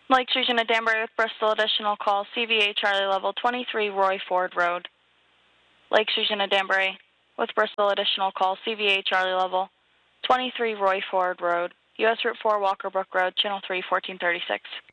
Lakes Region of Danbury with Bristol, additional call, CVA Charlie Level 23 Roy Ford Road. Lakes Region of Danbury with Bristol, additional call, CVA Charlie Level 23 Roy Ford Road. U.S. Route 4 Walker Brook Road, Channel 3, 1436.